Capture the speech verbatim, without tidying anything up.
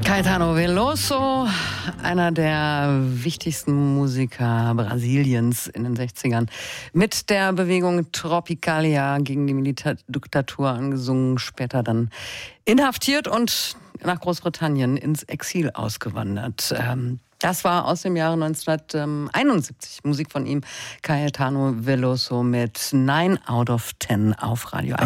Caetano Veloso, einer der wichtigsten Musiker Brasiliens in den sechzigern, mit der Bewegung Tropicalia gegen die Militärdiktatur angesungen, später dann inhaftiert und nach Großbritannien ins Exil ausgewandert. Das war aus dem Jahre neunzehnhunderteinundsiebzig. Musik von ihm, Caetano Veloso mit nine out of ten auf Radio eins.